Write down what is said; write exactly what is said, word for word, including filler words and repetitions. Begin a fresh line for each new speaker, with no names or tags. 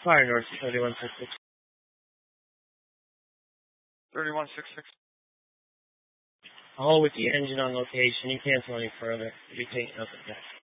Fire North thirty-one sixty-six.
thirty-one sixty-six.
All with the engine on location. You can't go any further. You're taking out the deck.